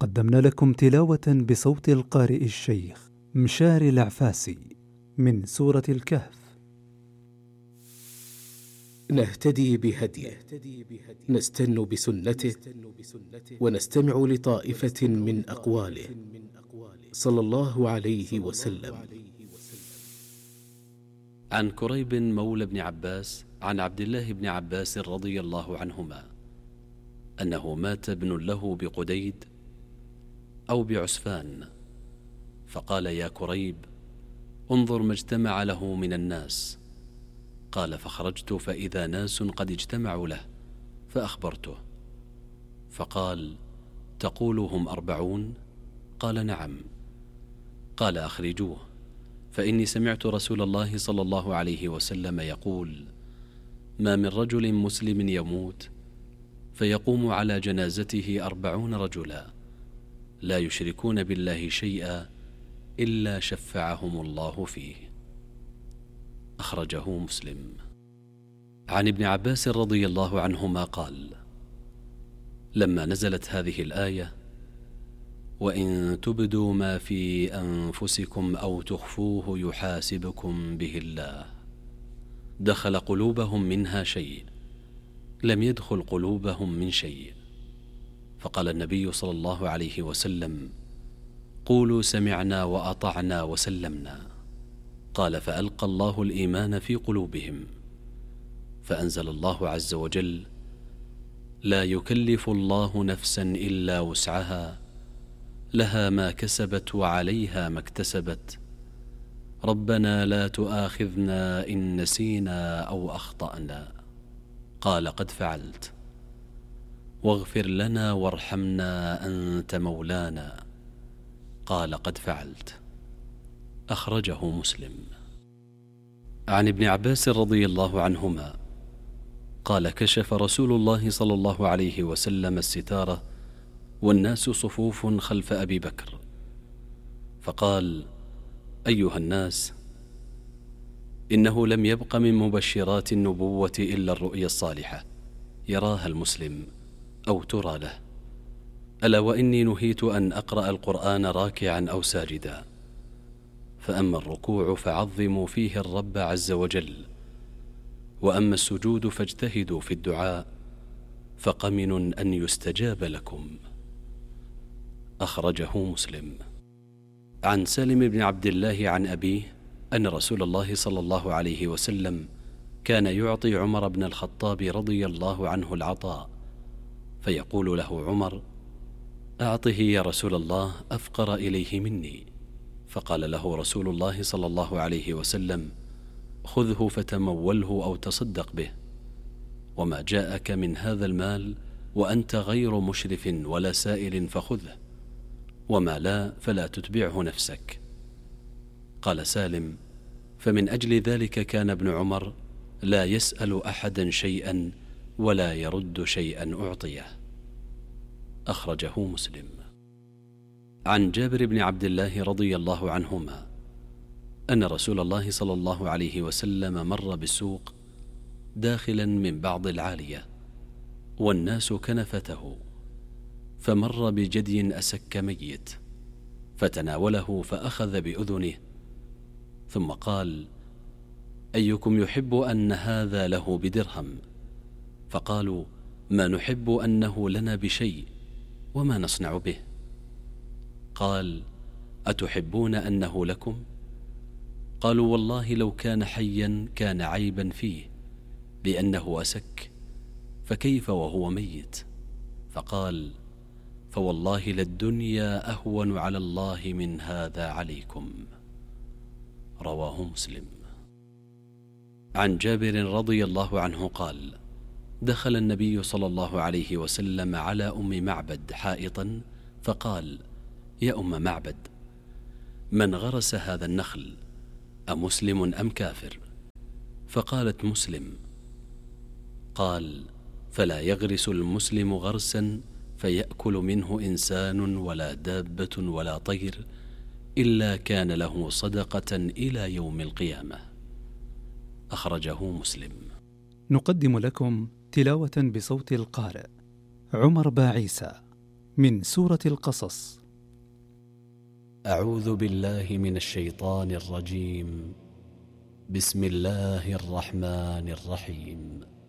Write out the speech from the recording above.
قدمنا لكم تلاوة بصوت القارئ الشيخ مشاري العفاسي من سورة الكهف. نهتدي بهديه، نستن بسنته، ونستمع لطائفة من أقواله صلى الله عليه وسلم. عن كريب مولى بن عباس عن عبد الله بن عباس رضي الله عنهما أنه مات ابن له بقديد أو بعسفان، فقال: يا كريب، انظر ما اجتمع له من الناس. قال: فخرجت فإذا ناس قد اجتمعوا له، فأخبرته، فقال: تقول هم 40؟ قال: نعم. قال: أخرجوه، فإني سمعت رسول الله صلى الله عليه وسلم يقول: ما من رجل مسلم يموت فيقوم على جنازته 40 رجلا لا يشركون بالله شيئا إلا شفعهم الله فيه. أخرجه مسلم. عن ابن عباس رضي الله عنهما قال: لما نزلت هذه الآية: وإن تبدوا ما في أنفسكم أو تخفوه يحاسبكم به الله، دخل قلوبهم منها شيء لم يدخل قلوبهم من شيء، فقال النبي صلى الله عليه وسلم: قولوا سمعنا وأطعنا وسلمنا. قال: فألقى الله الإيمان في قلوبهم، فأنزل الله عز وجل: لا يكلف الله نفسا إلا وسعها، لها ما كسبت وعليها ما اكتسبت، ربنا لا تؤاخذنا إن نسينا أو أخطأنا. قال: قد فعلت، واغفر لنا وارحمنا أنت مولانا. قال: قد فعلت. أخرجه مسلم. عن ابن عباس رضي الله عنهما قال: كشف رسول الله صلى الله عليه وسلم الستارة والناس صفوف خلف أبي بكر، فقال: أيها الناس، إنه لم يبق من مبشرات النبوة إلا الرؤيا الصالحة يراها المسلم أو ترى له، ألا وإني نهيت أن أقرأ القرآن راكعا أو ساجدا، فأما الركوع فعظموا فيه الرب عز وجل، وأما السجود فاجتهدوا في الدعاء، فقمن أن يستجاب لكم. أخرجه مسلم. عن سالم بن عبد الله عن أبيه أن رسول الله صلى الله عليه وسلم كان يعطي عمر بن الخطاب رضي الله عنه العطاء، فيقول له عمر: أعطه يا رسول الله أفقر إليه مني. فقال له رسول الله صلى الله عليه وسلم: خذه فتموله أو تصدق به، وما جاءك من هذا المال وأنت غير مشرف ولا سائل فخذه، وما لا فلا تتبعه نفسك. قال سالم: فمن أجل ذلك كان ابن عمر لا يسأل أحدا شيئا ولا يرد شيئا أعطيه. أخرجه مسلم. عن جابر بن عبد الله رضي الله عنهما أن رسول الله صلى الله عليه وسلم مر بالسوق داخلا من بعض العالية والناس كنفته، فمر بجدي أسك ميت، فتناوله فأخذ بأذنه، ثم قال: أيكم يحب أن هذا له بدرهم؟ فقالوا: ما نحب أنه لنا بشيء، وما نصنع به؟ قال: أتحبون أنه لكم؟ قالوا: والله لو كان حيا كان عيبا فيه لأنه أسك، فكيف وهو ميت؟ فقال: فوالله للدنيا أهون على الله من هذا عليكم. رواه مسلم. عن جابر رضي الله عنه قال: دخل النبي صلى الله عليه وسلم على أم معبد حائطا، فقال: يا أم معبد، من غرس هذا النخل، أمسلم أم كافر؟ فقالت: مسلم. قال: فلا يغرس المسلم غرسا فيأكل منه إنسان ولا دابة ولا طير إلا كان له صدقة إلى يوم القيامة. أخرجه مسلم. نقدم لكم تلاوة بصوت القارئ عمر باعيسى من سورة القصص. أعوذ بالله من الشيطان الرجيم. بسم الله الرحمن الرحيم.